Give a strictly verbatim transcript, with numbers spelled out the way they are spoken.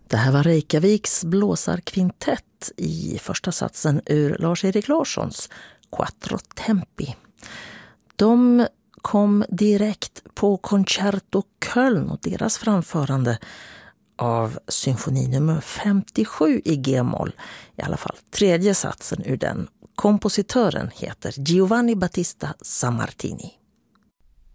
Det här var Reykjaviks blåsarkvintett i första satsen ur Lars-Erik Larssons Quattro Tempi. De kom direkt på Concerto Köln och deras framförande av symfoni nummer femtiosju i G-moll. I alla fall tredje satsen ur den. Kompositören heter Giovanni Battista Sammartini.